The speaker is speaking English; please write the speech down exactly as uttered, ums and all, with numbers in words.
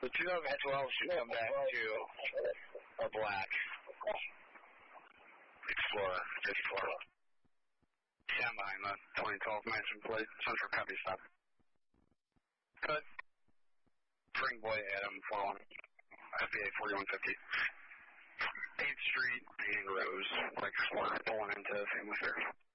The two thousand twelve should come back to a black Explorer fifty-four. Stand behind the twenty twelve Mansion plate. Central copy stop. Good. Spring Boy Adam four one. F B A forty-one fifty. eighth Street and Rose. Like Explorer pulling into Family Fair.